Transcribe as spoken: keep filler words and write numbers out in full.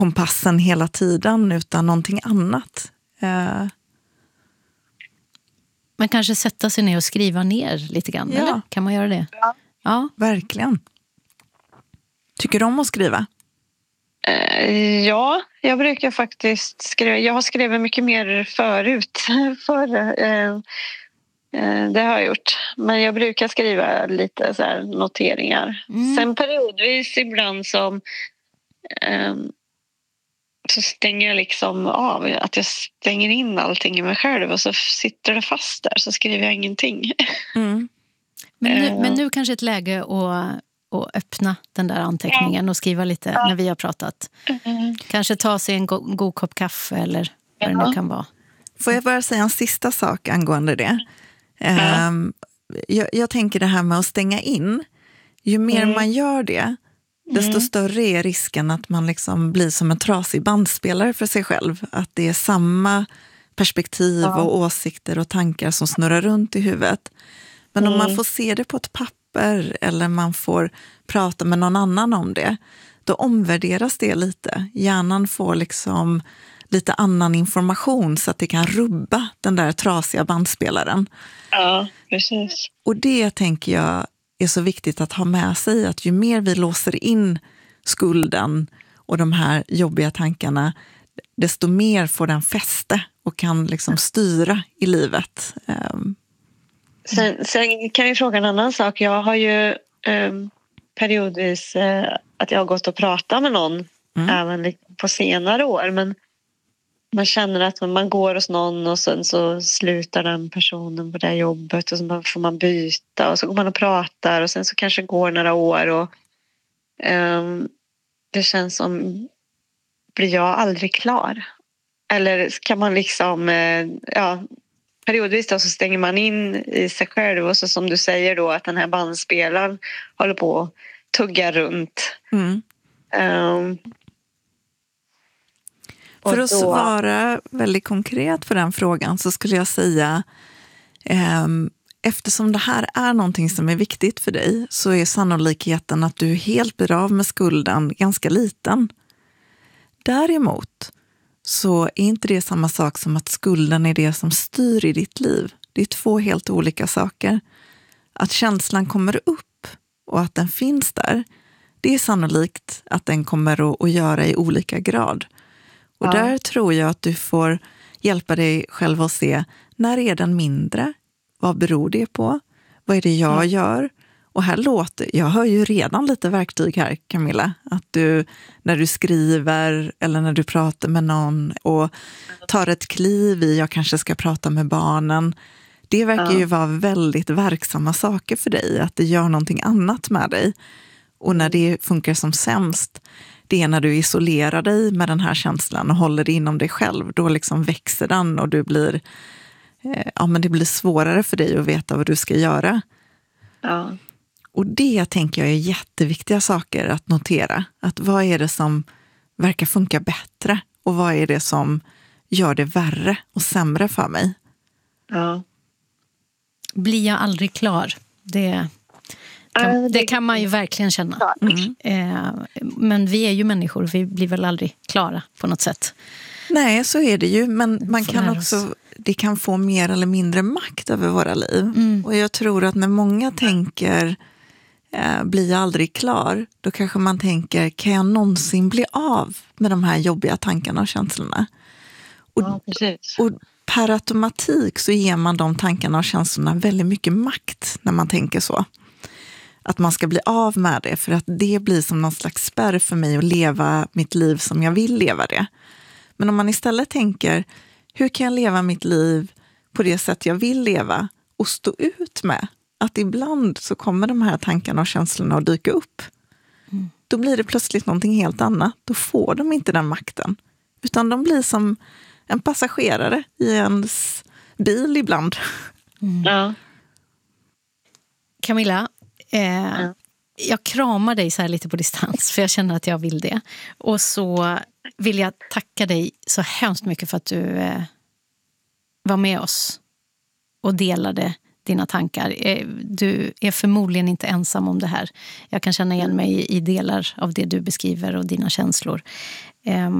kompassen hela tiden utan någonting annat. Eh. Men kanske sätta sig ner och skriva ner lite grann, Ja. eller? Kan man göra det? Ja. Ja. Verkligen. Tycker du om att skriva? Eh, ja, jag brukar faktiskt skriva. Jag har skrivit mycket mer förut. För, eh, eh, det har jag gjort. Men jag brukar skriva lite så här noteringar. Mm. Sen periodvis ibland som eh, så stänger jag liksom av. Att jag stänger in allting i mig själv och så sitter det fast där så skriver jag ingenting. Mm. Men, nu, Eh. men nu kanske ett läge att, att öppna den där anteckningen och skriva lite Ja. när vi har pratat. Mm. Kanske ta sig en go- god kopp kaffe eller vad det Ja. nu kan vara. Får jag bara säga en sista sak angående det? Ja. Um, jag, jag tänker det här med att stänga in. Ju mer Mm. man gör det, desto Mm. större är risken att man liksom blir som en trasig bandspelare för sig själv. Att det är samma perspektiv Ja. och åsikter och tankar som snurrar runt i huvudet. Men om Mm. man får se det på ett papper eller man får prata med någon annan om det, då omvärderas det lite. Hjärnan får liksom lite annan information så att det kan rubba den där trasiga bandspelaren. Ja, precis. Och det tänker jag är så viktigt att ha med sig, att ju mer vi låser in skulden och de här jobbiga tankarna, desto mer får den fäste och kan liksom styra i livet. Um, Sen, sen kan jag fråga en annan sak. Jag har ju um, periodvis uh, att jag har gått och pratat med någon Mm. även på senare år. Men man känner att man går hos någon och sen så slutar den personen på det jobbet och så får man byta och så går man och pratar och sen så kanske går några år och um, det känns som, blir jag aldrig klar? Eller kan man liksom, uh, ja, periodvis då så stänger man in i sig själv och så som du säger då att den här bandspelaren håller på att tugga runt. mm. Um, För och att då- svara väldigt konkret på den frågan så skulle jag säga, eh, eftersom det här är någonting som är viktigt för dig så är sannolikheten att du helt blir av med skulden ganska liten. Däremot så är inte det samma sak som att skulden är det som styr i ditt liv. Det är två helt olika saker. Att känslan kommer upp och att den finns där, det är sannolikt att den kommer att, att göra i olika grad. Och Ja. där tror jag att du får hjälpa dig själv att se, när är den mindre? Vad beror det på? Vad är det jag Ja. gör? Och här låter, jag hör ju redan lite verktyg här, Camilla. Att du, när du skriver eller när du pratar med någon och tar ett kliv i, jag kanske ska prata med barnen. Det verkar Ja. ju vara väldigt verksamma saker för dig, att det gör någonting annat med dig. Och när det funkar som sämst, det är när du isolerar dig med den här känslan och håller det inom dig själv. Då liksom växer den och du blir, eh, ja, men det blir svårare för dig att veta vad du ska göra. Ja. Och det tänker jag är jätteviktiga saker att notera. Att vad är det som verkar funka bättre och vad är det som gör det värre och sämre för mig? Ja. Blir jag aldrig klar? Det Ja, kan, det- det kan man ju verkligen känna. Mm. Eh, men vi är ju människor, vi blir väl aldrig klara på något sätt. Nej, så är det ju. Men man får kan lära oss. också, det kan få mer eller mindre makt över våra liv. Mm. Och jag tror att när många tänker, eh, blir jag aldrig klar? Då kanske man tänker, kan jag någonsin bli av med de här jobbiga tankarna och känslorna? Och, Ja, precis. och per automatik så ger man de tankarna och känslorna väldigt mycket makt när man tänker så. Att man ska bli av med det, för att det blir som någon slags spärr för mig att leva mitt liv som jag vill leva det. Men om man istället tänker, hur kan jag leva mitt liv på det sätt jag vill leva och stå ut med att ibland så kommer de här tankarna och känslorna att dyka upp. Mm. Då blir det plötsligt någonting helt annat. Då får de inte den makten. Utan de blir som en passagerare i ens bil ibland. Mm. Ja. Camilla, eh, Ja. jag kramar dig så här lite på distans för jag känner att jag vill det. Och så vill jag tacka dig så hemskt mycket för att du eh, var med oss och delade dina tankar. Du är förmodligen inte ensam om det här. Jag kan känna igen mig i delar av det du beskriver och dina känslor.